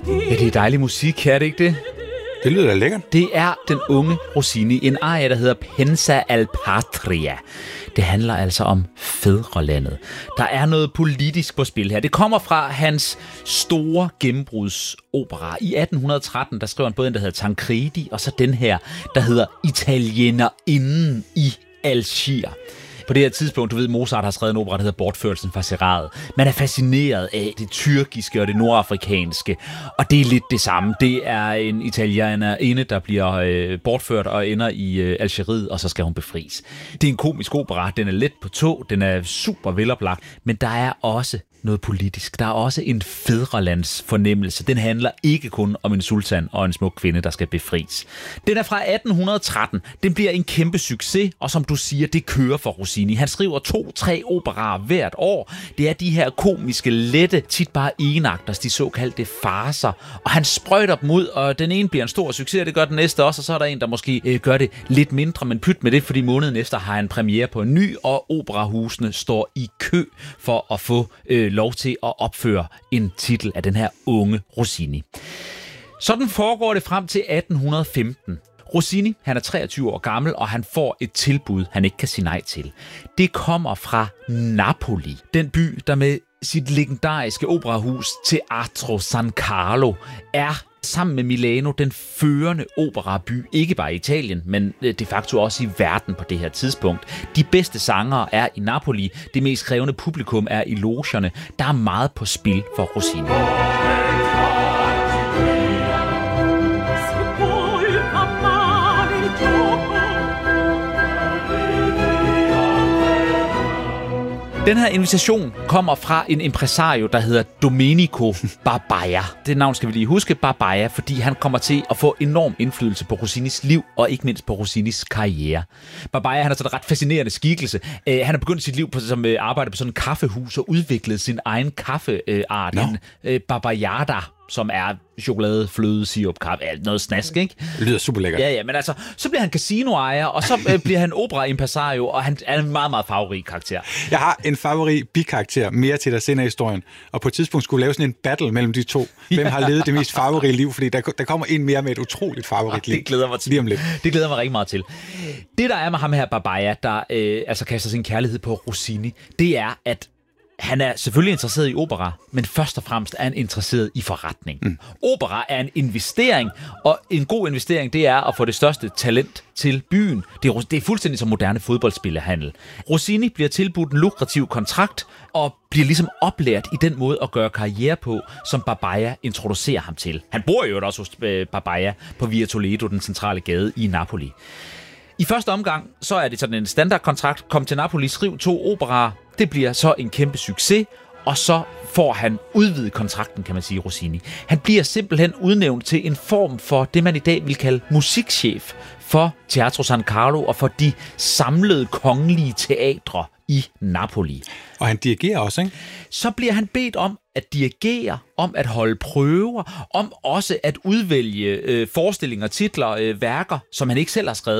Ja, det er dejlig musik, er det ikke det? Det lyder da lækkert. Det er den unge Rossini, en aria, der hedder Pensa al Patria. Det handler altså om fædrelandet. Der er noget politisk på spil her. Det kommer fra hans store gennembrudsopera. I 1813, der skrev han både en, der hedder Tancredi, og så den her, der hedder Italienerinden i Algier. På det her tidspunkt, du ved, Mozart har skrevet en opera, der hedder Bortførelsen fra Seraget. Man er fascineret af det tyrkiske og det nordafrikanske, og det er lidt det samme. Det er en italienerinde, der bliver bortført og ender i Algeriet, og så skal hun befries. Det er en komisk opera, den er let på tå, den er super veloplagt, men der er også noget politisk. Der er også en fædrelands fornemmelse. Den handler ikke kun om en sultan og en smuk kvinde, der skal befries. Den er fra 1813. Den bliver en kæmpe succes, og som du siger, det kører for Rossini. Han skriver 2-3 operaer hvert år. Det er de her komiske, lette, tit bare enagters, de såkaldte farser. Og han sprøjter dem ud, og den ene bliver en stor succes, det gør den næste også, og så er der en, der måske gør det lidt mindre, men pyt med det, fordi måneden efter har han premiere på en ny, og operahusene står i kø for at få lov til at opføre en titel af den her unge Rossini. Sådan foregår det frem til 1815. Rossini, han er 23 år gammel, og han får et tilbud, han ikke kan sige nej til. Det kommer fra Napoli, den by, der med sit legendariske operahus Teatro San Carlo er sammen med Milano den førende operaby, ikke bare i Italien, men de facto også i verden på det her tidspunkt. De bedste sangere er i Napoli, det mest krævende publikum er i logerne. Der er meget på spil for Rossini. Den her invitation kommer fra en impresario, der hedder Domenico Barbaia. Det navn skal vi lige huske, Barbaia, fordi han kommer til at få enorm indflydelse på Rossinis liv, og ikke mindst på Rossinis karriere. Barbaia, han er sådan en ret fascinerende skikkelse. Han har begyndt sit liv som arbejde på sådan en kaffehus og udviklet sin egen kaffeart, en Barbaiada, som er chokolade, fløde, sirup, kaffe, noget snask, ikke? Det lyder super lækkert. Ja, men altså, så bliver han casinoejer, og så bliver han opera-impresario, og han er en meget, meget favorit karakter. Jeg har en favorit bikarakter mere til dig senere i historien, og på et tidspunkt skulle lave sådan en battle mellem de to. Hvem har levet det mest favorite liv? Fordi der kommer en mere med et utroligt favorit liv. Det glæder mig til. Lige om lidt. Det glæder mig rigtig meget til. Det, der er med ham her, Barbaia, der altså kaster sin kærlighed på Rossini, det er, at han er selvfølgelig interesseret i opera, men først og fremmest er han interesseret i forretning. Opera er en investering, og en god investering, det er at få det største talent til byen. Det er fuldstændig som moderne fodboldspillehandel. Rossini bliver tilbudt en lukrativ kontrakt, og bliver ligesom oplært i den måde at gøre karriere på, som Barbaia introducerer ham til. Han bor jo også hos Barbaia på Via Toledo, den centrale gade i Napoli. I første omgang, så er det sådan en standardkontrakt. Kom til Napoli, skriv 2 operaer. Det bliver så en kæmpe succes, og så får han udvidet kontrakten, kan man sige, Rossini. Han bliver simpelthen udnævnt til en form for det, man i dag vil kalde musikchef for Teatro San Carlo og for de samlede kongelige teatre i Napoli. Og han dirigerer også, ikke? Så bliver han bedt om at dirigere, om at holde prøver, om også at udvælge forestillinger, titler, værker, som han ikke selv har skrevet.